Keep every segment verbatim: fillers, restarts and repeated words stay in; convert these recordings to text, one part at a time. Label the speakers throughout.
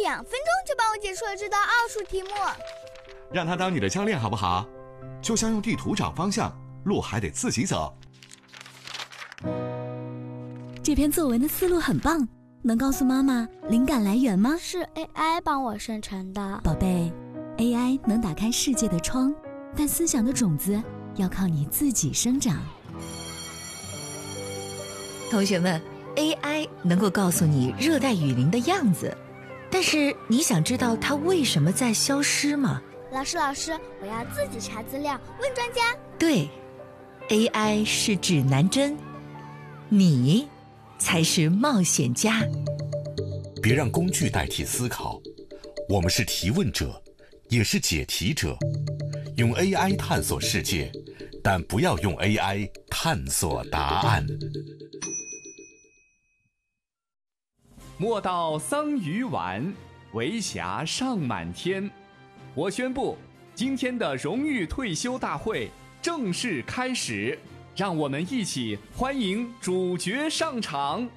Speaker 1: 两分钟就帮我解出了这道奥数题目。
Speaker 2: 让他当你的教练好不好？就像用地图找方向，路还得自己走。
Speaker 3: 这篇作文的思路很棒，能告诉妈妈灵感来源吗？
Speaker 1: 是 A I 帮我生成的。
Speaker 3: 宝贝， A I 能打开世界的窗，但思想的种子要靠你自己生长。
Speaker 4: 同学们， A I 能够告诉你热带雨林的样子，但是你想知道它为什么在消失吗？
Speaker 1: 老师老师，我要自己查资料，问专家。
Speaker 4: 对， A I 是指南针，你才是冒险家。
Speaker 5: 别让工具代替思考，我们是提问者，也是解题者。用 A I 探索世界，但不要用 A I 探索答案。
Speaker 6: 莫道桑榆晚，为霞尚满天。我宣布，今天的荣誉退休大会正式开始，让我们一起欢迎主角上场。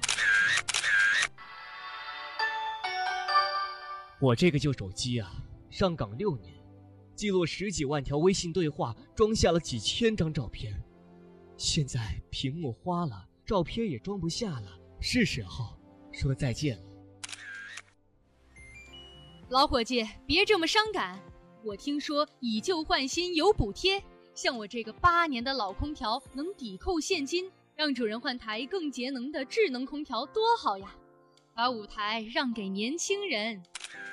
Speaker 7: 我这个旧手机啊，上岗六年，记录十几万条微信对话，装下了几千张照片。现在屏幕花了，照片也装不下了，是时候说再见了。
Speaker 8: 老伙计，别这么伤感。我听说以旧换新有补贴，像我这个八年的老空调能抵扣现金，让主人换台更节能的智能空调多好呀！把舞台让给年轻人。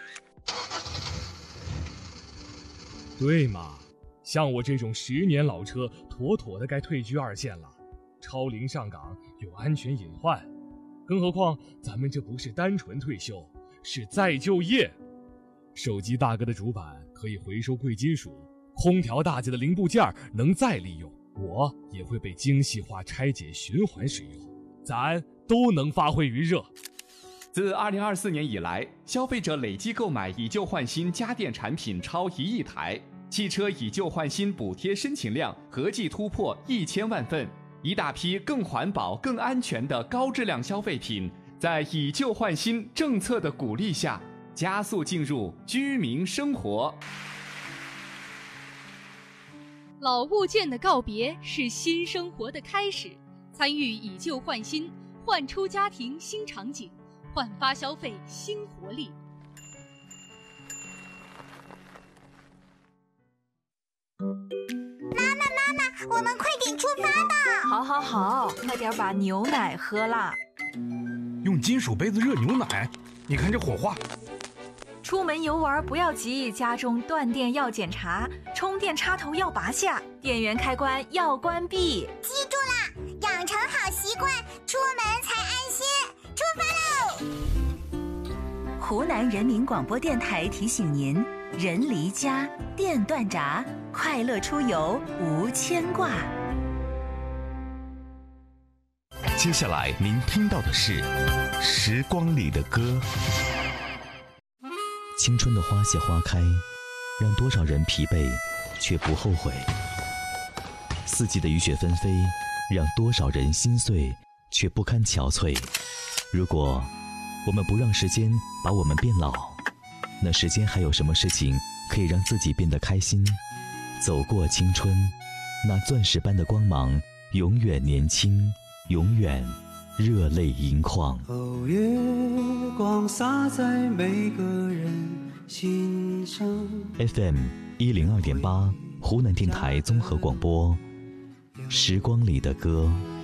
Speaker 9: 对嘛，像我这种十年老车，妥妥的该退居二线了。超龄上岗有安全隐患，更何况咱们这不是单纯退休，是再就业。手机大哥的主板可以回收贵金属，空调大姐的零部件能再利用，我也会被精细化拆解循环使用，咱都能发挥余热。
Speaker 6: 自二零二四年以来，消费者累计购买以旧换新家电产品超一亿台，汽车以旧换新补贴申请量合计突破一千万份，一大批更环保、更安全的高质量消费品，在以旧换新政策的鼓励下，加速进入居民生活。
Speaker 8: 老物件的告别是新生活的开始，参与以旧换新，焕出家庭新场景，焕发消费新活力。
Speaker 10: 妈妈妈妈，我们快点出发吧！
Speaker 11: 好好好，快点把牛奶喝啦。
Speaker 12: 用金属杯子热牛奶，你看这火花。
Speaker 11: 出门游玩不要急，家中断电要检查，充电插头要拔下，电源开关要关闭。
Speaker 10: 记住啦，养成好习惯，出门才安心。出发喽！
Speaker 3: 湖南人民广播电台提醒您：人离家，电断闸，快乐出游无牵挂。
Speaker 5: 接下来您听到的是《时光里的歌》。
Speaker 13: 青春的花谢花开，让多少人疲惫却不后悔；四季的雨雪纷飞，让多少人心碎却不堪憔悴。如果我们不让时间把我们变老，那时间还有什么事情可以让自己变得开心？走过青春，那钻石般的光芒永远年轻，永远热泪盈眶。
Speaker 14: 哦，月光洒在每个人心上。
Speaker 13: F M 一零二点八，湖南电台综合广播，时光里的歌。